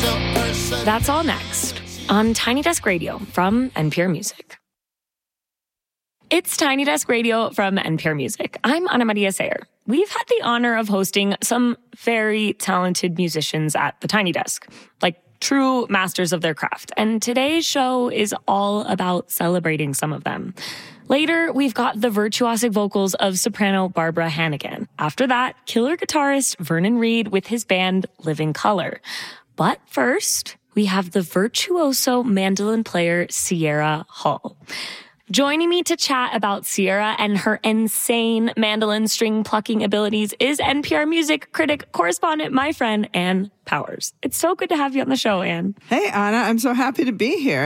That's all next on Tiny Desk Radio from NPR Music. It's Tiny Desk Radio from NPR Music. I'm Ana Maria Sayer. We've had the honor of hosting some very talented musicians at the Tiny Desk, like true masters of their craft. And today's show is all about celebrating some of them. Later, we've got the virtuosic vocals of soprano Barbara Hannigan. After that, killer guitarist Vernon Reid with his band Living Color. But first, we have the virtuoso mandolin player Sierra Hull. Joining me to chat about Sierra and her insane mandolin string plucking abilities is NPR music critic correspondent, my friend, Ann Powers. It's so good to have you on the show, Ann. Hey, Anna, I'm so happy to be here.